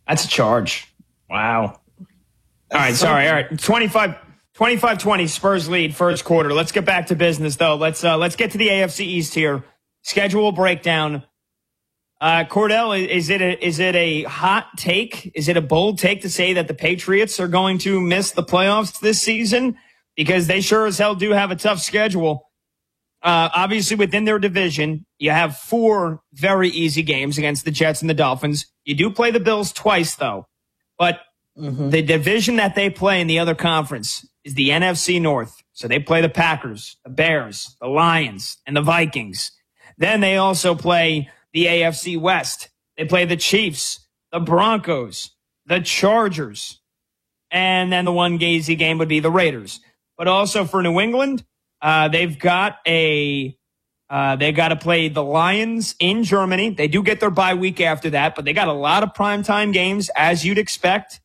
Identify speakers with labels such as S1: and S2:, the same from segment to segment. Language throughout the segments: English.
S1: That's a charge. Wow. All right, sorry. All right, 25-20 Spurs lead first quarter. Let's get back to business, though. Let's get to the AFC East here. Schedule breakdown. Cordell, is it a hot take? Is it a bold take to say that the Patriots are going to miss the playoffs this season? Because they sure as hell do have a tough schedule. Obviously, within their division, you have 4 very easy games against the Jets and the Dolphins. You do play the Bills twice, though. But the division that they play in the other conference is the NFC North. So they play the Packers, the Bears, the Lions, and the Vikings. Then they also play the AFC West. They play the Chiefs, the Broncos, the Chargers, and then the one easy game would be the Raiders. But also for New England, they've got to play the Lions in Germany. They do get their bye week after that, but they got a lot of primetime games, as you'd expect.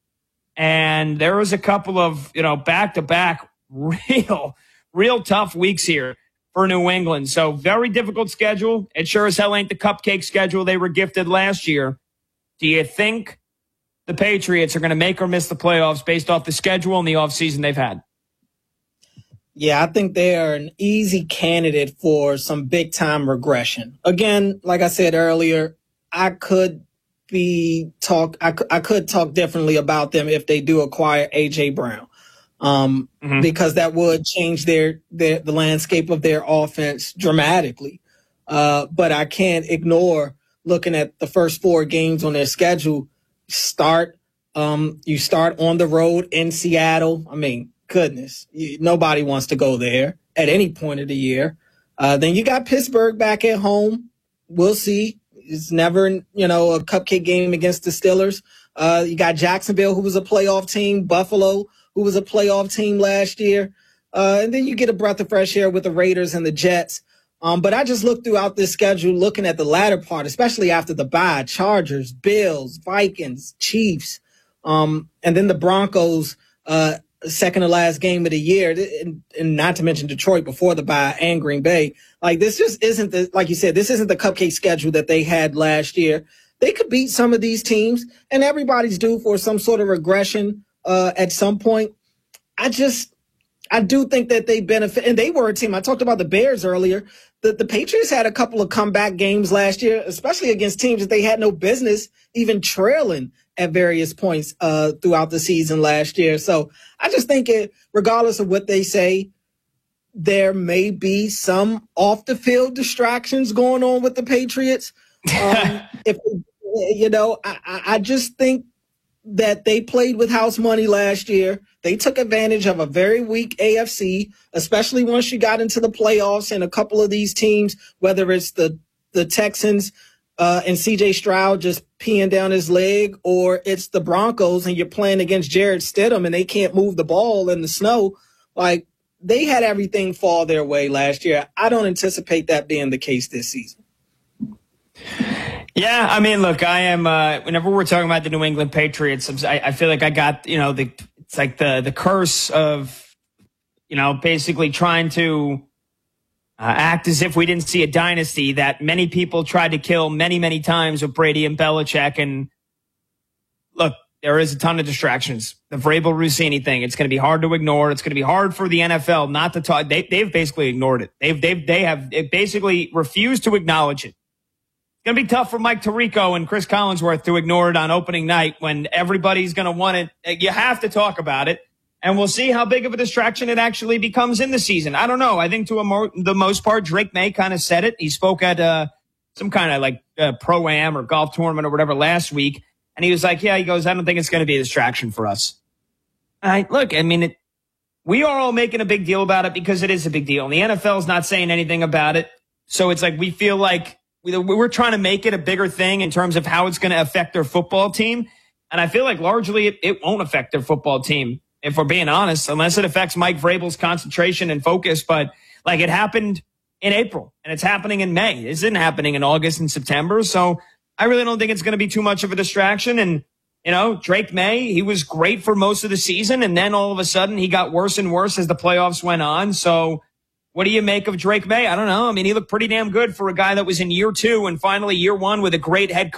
S1: And there was a couple of, back-to-back real tough weeks here for New England. So very difficult schedule. It sure as hell ain't the cupcake schedule they were gifted last year. Do you think the Patriots are going to make or miss the playoffs based off the schedule and the offseason they've had?
S2: Yeah, I think they are an easy candidate for some big-time regression. Again, like I said earlier, I could talk differently about them if they do acquire A.J. Brown. Because that would change the landscape of their offense dramatically. But I can't ignore looking at the first 4 games on their schedule. You start on the road in Seattle. I mean, goodness, nobody wants to go there at any point of the year. Then you got Pittsburgh back at home. We'll see. It's never, a cupcake game against the Steelers. You got Jacksonville, who was a playoff team, Buffalo, who was a playoff team last year. And then you get a breath of fresh air with the Raiders and the Jets. But I just looked throughout this schedule, looking at the latter part, especially after the bye, Chargers, Bills, Vikings, Chiefs, and then the Broncos, second to last game of the year, and not to mention Detroit before the bye and Green Bay. Like, this just isn't like you said, this isn't the cupcake schedule that they had last year. They could beat some of these teams, and everybody's due for some sort of regression at some point. I do think that they benefit, and they were a team. I talked about the Bears earlier. The Patriots had a couple of comeback games last year, especially against teams that they had no business even trailing at various points throughout the season last year. So I just think regardless of what they say, there may be some off the field distractions going on with the Patriots. I just think that they played with house money last year. They took advantage of a very weak AFC, especially once you got into the playoffs, and a couple of these teams, whether it's the Texans and C.J. Stroud just peeing down his leg, or it's the Broncos and you're playing against Jarrett Stidham and they can't move the ball in the snow. Like, they had everything fall their way last year. I don't anticipate that being the case this season.
S1: Yeah, I mean, look, I am, whenever we're talking about the New England Patriots, I feel like I got, it's like the curse of, basically trying to act as if we didn't see a dynasty that many people tried to kill many, many times with Brady and Belichick. And look, there is a ton of distractions. The Vrabel-Rossini thing, it's going to be hard to ignore. It's going to be hard for the NFL not to talk. They've basically ignored it. They have basically refused to acknowledge it. It's going to be tough for Mike Tirico and Chris Collinsworth to ignore it on opening night when everybody's going to want it. You have to talk about it, and we'll see how big of a distraction it actually becomes in the season. I don't know. I think the most part, Drake May kind of said it. He spoke at some kind of pro-am or golf tournament or whatever last week, and he was like, he goes, I don't think it's going to be a distraction for us. Look, I mean, we are all making a big deal about it because it is a big deal, and the NFL is not saying anything about it. So it's like we feel like we're trying to make it a bigger thing in terms of how it's going to affect their football team. And I feel like largely it won't affect their football team, if we're being honest, unless it affects Mike Vrabel's concentration and focus. But like, it happened in April and it's happening in May. It isn't happening in August and September. So I really don't think it's going to be too much of a distraction. And, Drake May, he was great for most of the season. And then all of a sudden he got worse and worse as the playoffs went on. So what do you make of Drake May? I don't know. I mean, he looked pretty damn good for a guy that was in year 2 and finally year 1 with a great head coach.